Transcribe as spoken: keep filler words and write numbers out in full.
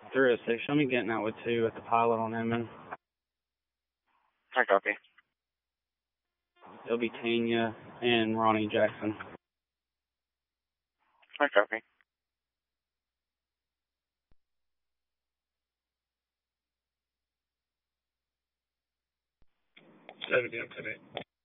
three oh six, show me getting out with two at the pilot on Inman. I copy. It'll be Tanya and Ronnie Jackson. I copy. seven p m today.